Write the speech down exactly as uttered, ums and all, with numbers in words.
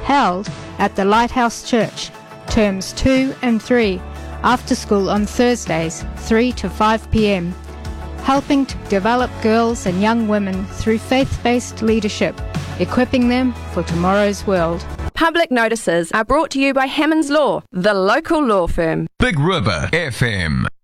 held at the Lighthouse Church, terms two and three, after school on Thursdays, three to five p.m, helping to develop girls and young women through faith-based leadership, equipping them for tomorrow's world. Public notices are brought to you by Hammonds Law, the local law firm. Big River F M.